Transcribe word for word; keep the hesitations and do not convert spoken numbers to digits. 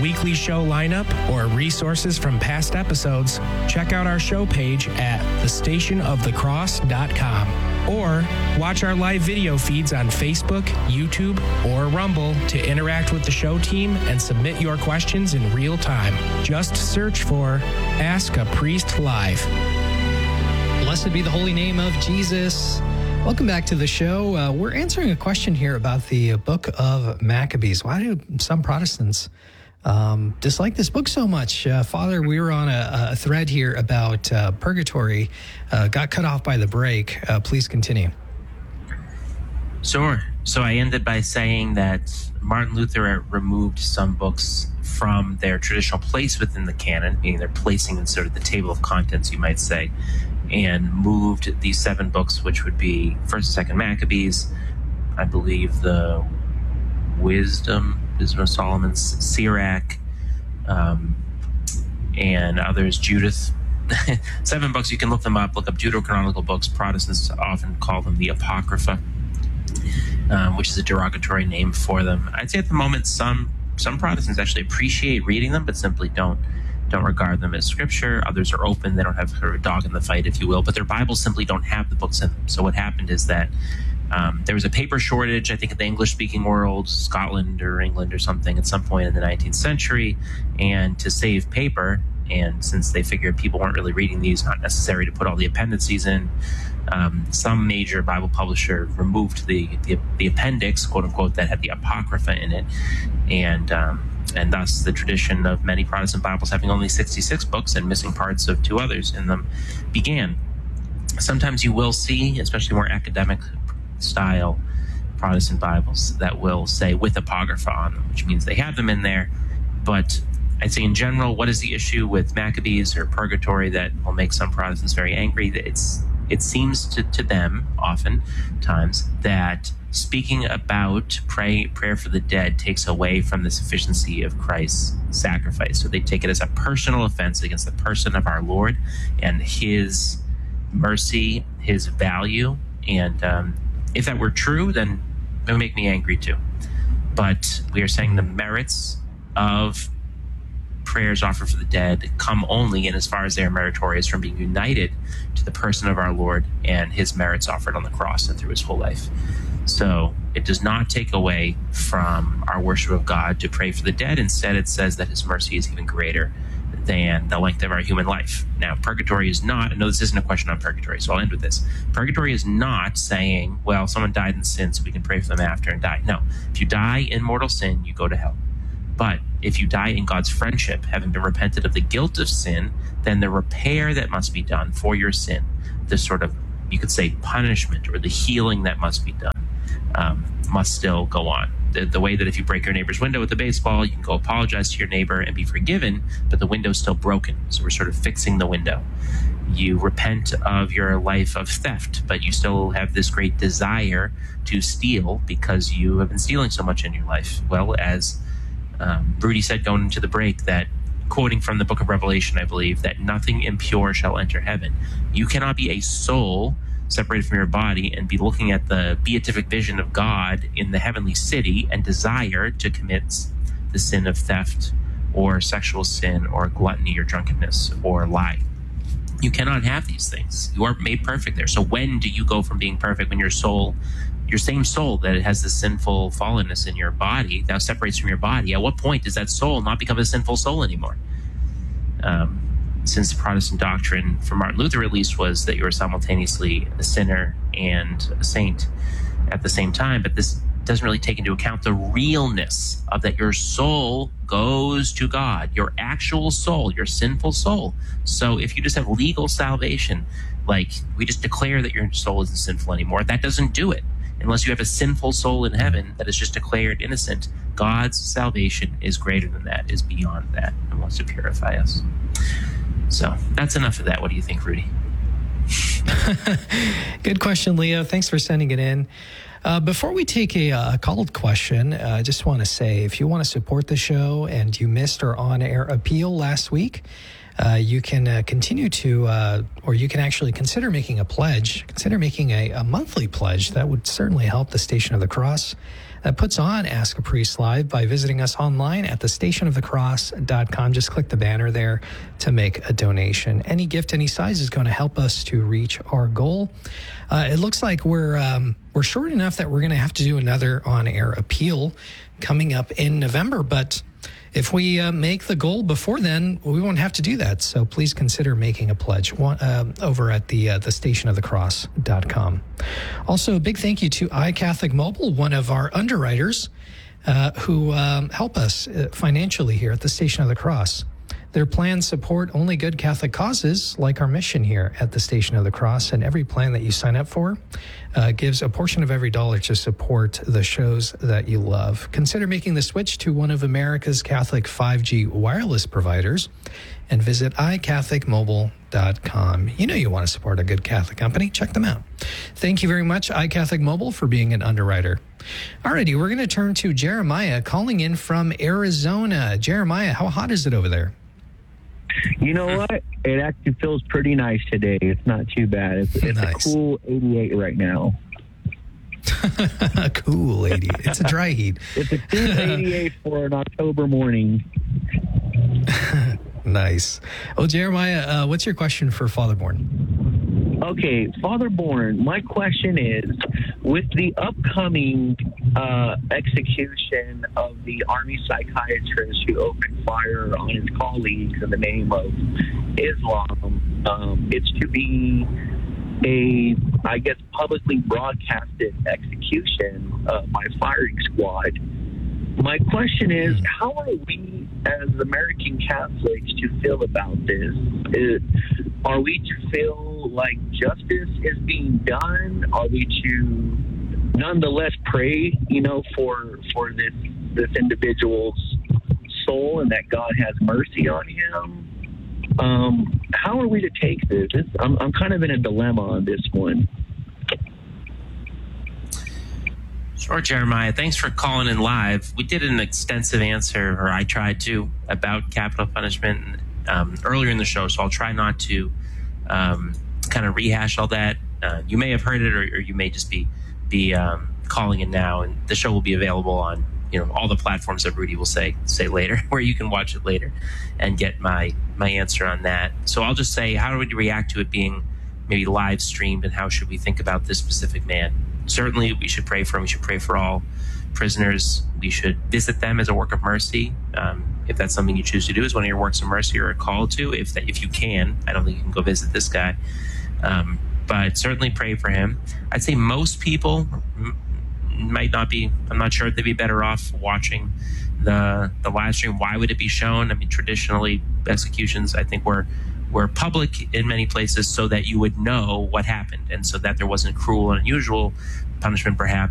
weekly show lineup or resources from past episodes, check out our show page at the station of the cross dot com. Or watch our live video feeds on Facebook, YouTube, or Rumble to interact with the show team and submit your questions in real time. Just search for Ask a Priest Live. Blessed be the holy name of Jesus. Welcome back to the show. Uh, we're answering a question here about the book of Maccabees. Why do some Protestants um, dislike this book so much? Uh, Father, we were on a, a thread here about uh, purgatory. Uh, got cut off by the break. Uh, please continue. Sure. So I ended by saying that Martin Luther removed some books from their traditional place within the canon, meaning they're placing in sort of the table of contents, you might say, and moved these seven books, which would be First and Second Maccabees, I believe the Wisdom, Wisdom of Solomon, Sirach, um, and others, Judith. Seven books, you can look them up, look up Deuterocanonical books. Protestants often call them the Apocrypha, um, which is a derogatory name for them. I'd say at the moment some some Protestants actually appreciate reading them, but simply don't don't regard them as scripture. Others are open. They don't have a dog in the fight, if you will, but their Bibles simply don't have the books in them. So what happened is that um, there was a paper shortage, I think, in the English-speaking world, Scotland or England or something, at some point in the nineteenth century. And to save paper, and since they figured people weren't really reading these, not necessary to put all the appendices in, um, some major Bible publisher removed the, the, the appendix, quote unquote, that had the Apocrypha in it. And um, and thus the tradition of many Protestant Bibles having only sixty-six books and missing parts of two others in them began. Sometimes you will see, especially more academic style Protestant Bibles, that will say with Apocrypha on them, which means they have them in there. But I'd say in general, what is the issue with Maccabees or Purgatory that will make some Protestants very angry? It's It seems to, to them, oftentimes, that speaking about pray, prayer for the dead takes away from the sufficiency of Christ's sacrifice. So they take it as a personal offense against the person of our Lord and his mercy, his value. And um, if that were true, then it would make me angry too. But we are saying the merits of prayers offered for the dead come only in as far as they are meritorious from being united to the person of our Lord and his merits offered on the cross and through his whole life. So it does not take away from our worship of God to pray for the dead. Instead, it says that his mercy is even greater than the length of our human life. Now, purgatory is not, I know this isn't a question on purgatory, so I'll end with this. Purgatory is not saying, well, someone died in sin, so we can pray for them after and die. No, if you die in mortal sin, you go to hell. But if you die in God's friendship, having been repented of the guilt of sin, then the repair that must be done for your sin, the sort of, you could say, punishment or the healing that must be done, um, must still go on. The, the way that if you break your neighbor's window with a baseball, you can go apologize to your neighbor and be forgiven, but the window's still broken. So we're sort of fixing the window. You repent of your life of theft, but you still have this great desire to steal because you have been stealing so much in your life. Well, as Um, Rudy said going into the break, that quoting from the book of Revelation, I believe, that nothing impure shall enter heaven. You cannot be a soul separated from your body and be looking at the beatific vision of God in the heavenly city and desire to commit the sin of theft or sexual sin or gluttony or drunkenness or lie. You cannot have these things. You are made perfect there. So when do you go from being perfect when your soul, your same soul that it has the sinful fallenness in your body, that separates from your body, at what point does that soul not become a sinful soul anymore? Um, since the Protestant doctrine, for Martin Luther at least, was that you were simultaneously a sinner and a saint at the same time, but this doesn't really take into account the realness of that your soul goes to God, your actual soul, your sinful soul. So if you just have legal salvation, like we just declare that your soul isn't sinful anymore, that doesn't do it. Unless you have a sinful soul in heaven that is just declared innocent, God's salvation is greater than that, is beyond that, and wants to purify us. So that's enough of that. What do you think, Rudy? Good question, Leo. Thanks for sending it in. Uh, before we take a, a called question, uh, I just want to say, if you want to support the show and you missed our on-air appeal last week, uh, you can uh, continue to, uh, or you can actually consider making a pledge. Consider making a, a monthly pledge. That would certainly help the Station of the Cross. that puts on Ask a Priest Live by visiting us online at the station of the cross dot com. Just click the banner there to make a donation. Any gift, any size is going to help us to reach our goal. Uh, it looks like we're um, we're short enough that we're going to have to do another on-air appeal coming up in November, but if we uh, make the goal before then, we won't have to do that. So please consider making a pledge uh, over at the uh, the station of the cross dot com. Also, a big thank you to iCatholic Mobile, one of our underwriters uh, who um, help us financially here at the Station of the Cross. Their plans support only good Catholic causes, like our mission here at the Station of the Cross, and every plan that you sign up for uh, gives a portion of every dollar to support the shows that you love. Consider making the switch to one of America's Catholic five G wireless providers and visit i catholic mobile dot com. You know you want to support a good Catholic company. Check them out. Thank you very much, iCatholic Mobile, for being an underwriter. Alrighty, we're going to turn to Jeremiah calling in from Arizona. Jeremiah, how hot is it over there? You know what? It actually feels pretty nice today. It's not too bad. It's, it's nice. A cool eighty-eight right now. Cool eighty. It's a dry heat. It's a cool eighty-eight for an October morning. Nice. Well, Jeremiah, uh, what's your question for Father Born? Okay, Father Born, my question is, with the upcoming uh, execution of the Army psychiatrist who opened fire on his colleagues in the name of Islam, um, it's to be a, I guess, publicly broadcasted execution uh, by firing squad. My question is, how are we as American Catholics to feel about this? Is, are we to feel like justice is being done? Are we to nonetheless pray, you know, for for this this individual's soul and that God has mercy on him? Um, how are we to take this? It's, I'm, I'm kind of in a dilemma on this one. Sure, Jeremiah. Thanks for calling in live. We did an extensive answer, or I tried to, about capital punishment um, earlier in the show, so I'll try not to um, kind of rehash all that. Uh, you may have heard it, or, or you may just be be um, calling in now, and the show will be available on you know all the platforms that Rudy will say say later, where you can watch it later and get my my answer on that. So I'll just say, how do we react to it being maybe live streamed, and how should we think about this specific man? Certainly, we should pray for him. We should pray for all prisoners. We should visit them as a work of mercy. Um, if that's something you choose to do, is one of your works of mercy or a call to, if that, if you can. I don't think you can go visit this guy, um, but certainly pray for him. I'd say most people m- might not be. I'm not sure if they'd be better off watching the the live stream. Why would it be shown? I mean, traditionally, executions, I think, were were public in many places so that you would know what happened, and so that there wasn't cruel and unusual punishment, perhaps,